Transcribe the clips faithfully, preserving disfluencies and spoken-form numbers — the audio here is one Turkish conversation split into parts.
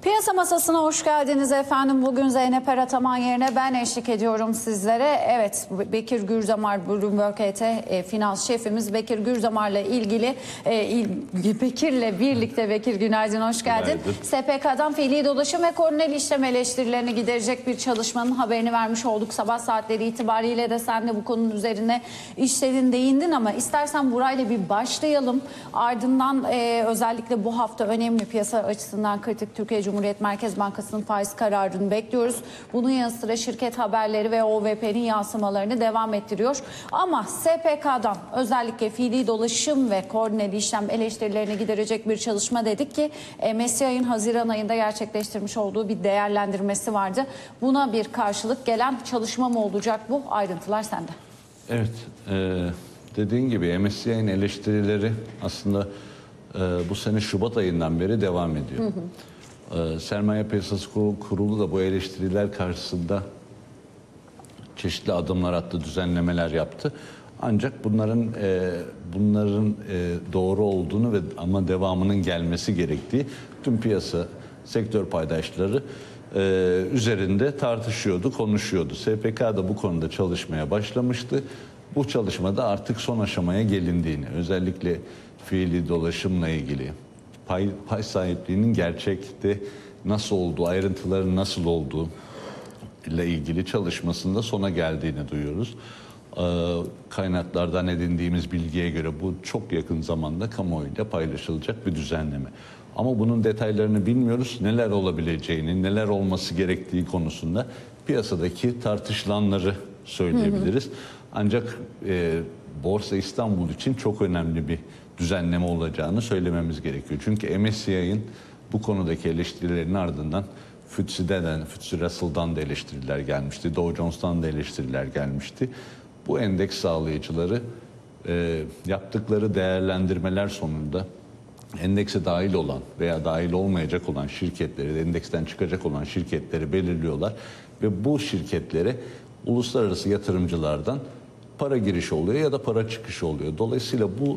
Piyasa masasına hoş geldiniz efendim. Bugün Zeynep Erataman yerine ben eşlik ediyorum sizlere. Evet, Bekir Gürzamar, Bloomberg E T e, finans şefimiz Bekir Gürzamar'la ilgili e, il, Bekir'le birlikte Bekir günaydın, hoş geldin. Günaydın. S P K'dan fiili dolaşım ve koordineli işlem eleştirilerini giderecek bir çalışmanın haberini vermiş olduk. Sabah saatleri itibariyle de sen de bu konunun üzerine işledin, değindin ama istersen burayla bir başlayalım. Ardından e, özellikle bu hafta önemli piyasa açısından kritik Türkiye Cumhuriyet Merkez Bankası'nın faiz kararını bekliyoruz. Bunun yanı sıra şirket haberleri ve O V P'nin yansımalarını devam ettiriyor. Ama S P K'dan özellikle fiili dolaşım ve koordineli işlem eleştirilerini giderecek bir çalışma dedik ki M S C I'nin Haziran ayında gerçekleştirmiş olduğu bir değerlendirmesi vardı. Buna bir karşılık gelen çalışma mı olacak bu? Ayrıntılar sende. Evet, e, dediğin gibi M S C I'nin eleştirileri aslında e, bu sene Şubat ayından beri devam ediyor. Hı hı. Sermaye Piyasası Kurulu da bu eleştiriler karşısında çeşitli adımlar attı, düzenlemeler yaptı. Ancak bunların e, bunların e, doğru olduğunu ve ama devamının gelmesi gerektiği tüm piyasa sektör paydaşları e, üzerinde tartışıyordu, konuşuyordu. S P K da bu konuda çalışmaya başlamıştı. Bu çalışmada artık son aşamaya gelindiğini, özellikle fiili dolaşımla ilgili, Pay, pay sahipliğinin gerçekte nasıl olduğu, ayrıntıların nasıl olduğu ile ilgili çalışmasında sona geldiğini duyuyoruz. Ee, kaynaklardan edindiğimiz bilgiye göre bu çok yakın zamanda kamuoyuyla paylaşılacak bir düzenleme. Ama bunun detaylarını bilmiyoruz. Neler olabileceğini, neler olması gerektiği konusunda piyasadaki tartışılanları söyleyebiliriz. Hı hı. Ancak e, Borsa İstanbul için çok önemli bir düzenleme olacağını söylememiz gerekiyor. Çünkü M S C I'nin bu konudaki eleştirilerinin ardından F T S E'den, F T S E Russell'dan da eleştiriler gelmişti. Dow Jones'tan da eleştiriler gelmişti. Bu endeks sağlayıcıları e, yaptıkları değerlendirmeler sonunda endekse dahil olan veya dahil olmayacak olan şirketleri, endeksten çıkacak olan şirketleri belirliyorlar. Ve bu şirketlere uluslararası yatırımcılardan para girişi oluyor ya da para çıkışı oluyor. Dolayısıyla bu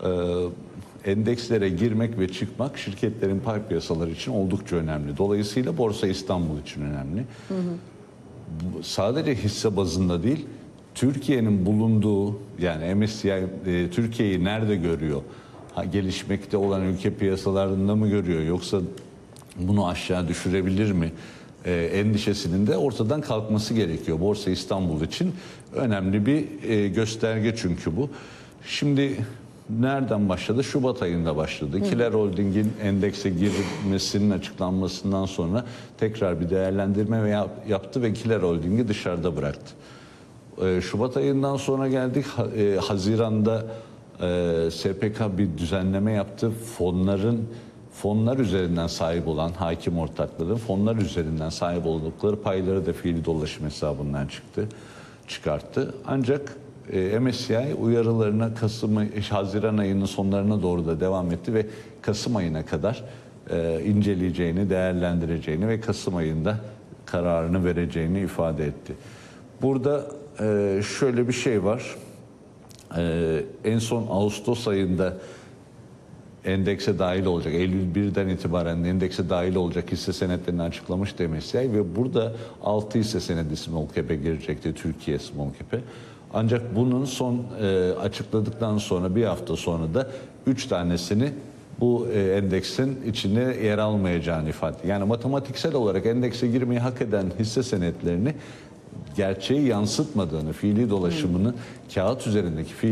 e, endekslere girmek ve çıkmak şirketlerin pay piyasaları için oldukça önemli. Dolayısıyla Borsa İstanbul için önemli. Hı hı. Sadece hisse bazında değil, Türkiye'nin bulunduğu, yani M S C I e, Türkiye'yi nerede görüyor? Ha, gelişmekte olan ülke piyasalarında mı görüyor, yoksa bunu aşağı düşürebilir mi? E, endişesinin de ortadan kalkması gerekiyor. Borsa İstanbul için önemli bir e, gösterge çünkü bu. Şimdi nereden başladı? Şubat ayında başladı. Hı. Kiler Holding'in endekse girmesinin açıklanmasından sonra tekrar bir değerlendirme yap, yaptı ve Kiler Holding'i dışarıda bıraktı. E, Şubat ayından sonra geldik. Ha, e, Haziran'da e, S P K bir düzenleme yaptı. Fonların fonlar üzerinden sahip olan hakim ortakların fonlar üzerinden sahip oldukları payları da fiili dolaşım hesabından çıktı, çıkarttı. Ancak e, M S C I uyarılarına Kasım, Haziran ayının sonlarına doğru da devam etti ve Kasım ayına kadar e, inceleyeceğini, değerlendireceğini ve Kasım ayında kararını vereceğini ifade etti. Burada e, şöyle bir şey var. E, en son Ağustos ayında endekse dahil olacak, Eylül birden itibaren endekse dahil olacak hisse senetlerini açıklamıştı M S C I ve burada altı hisse senedi small cap'e girecekti, Türkiye small cap'e. Ancak bunun son e, açıkladıktan sonra bir hafta sonra da üç tanesini bu e, endeksin içine yer almayacağını ifade etti. Yani matematiksel olarak endekse girmeyi hak eden hisse senetlerini gerçeği yansıtmadığını, fiili dolaşımını, hmm. kağıt üzerindeki fiili